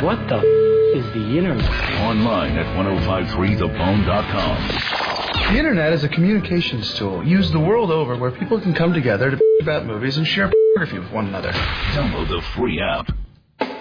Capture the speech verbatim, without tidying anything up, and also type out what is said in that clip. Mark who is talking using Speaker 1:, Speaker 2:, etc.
Speaker 1: What the f- is the internet?
Speaker 2: Online at ten fifty-three the bone dot com.
Speaker 3: The internet is a communications tool used the world over where people can come together to about movies and share photography with one another.
Speaker 2: Download the free app.